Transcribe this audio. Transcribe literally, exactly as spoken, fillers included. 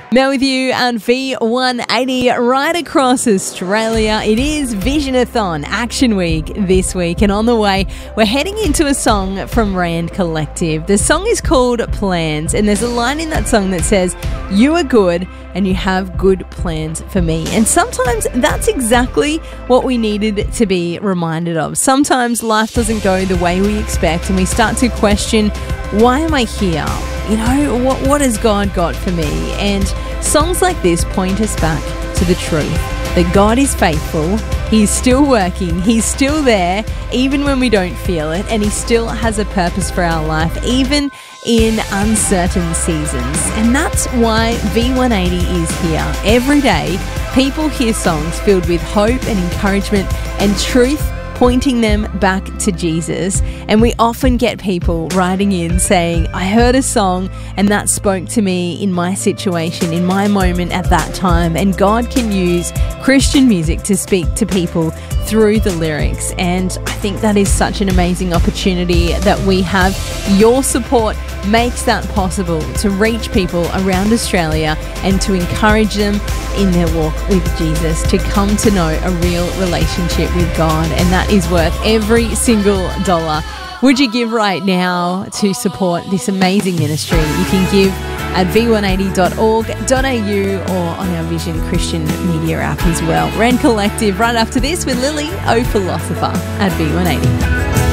Now with you at V one eighty right across Australia. It is Visionathon Action Week this week, and on the way we're heading into a song from Rand Collective. The song is called Plans, and there's a line in that song that says, "You are good and you have good plans for me." And sometimes that's exactly what we needed to be reminded of. Sometimes life doesn't go the way we expect and we start to question, why am I here? You know, what what has God got for me? And songs like this point us back to the truth that God is faithful, He's still working, He's still there, even when we don't feel it, and He still has a purpose for our life, even in uncertain seasons. And that's why V one eighty is here. Every day, people hear songs filled with hope and encouragement and truth, pointing them back to Jesus. And we often get people writing in saying, I heard a song and that spoke to me in my situation, in my moment at that time. And God can use Christian music to speak to people through the lyrics. And I think that is such an amazing opportunity that we have. Your support makes that possible, to reach people around Australia and to encourage them in their walk with Jesus, to come to know a real relationship with God. And that is worth every single dollar. Would you give right now to support this amazing ministry? You can give at v one eighty dot org dot a u or on our Vision Christian Media app as well. Rand Collective right after this with Lily, O Philosopher at V one eighty.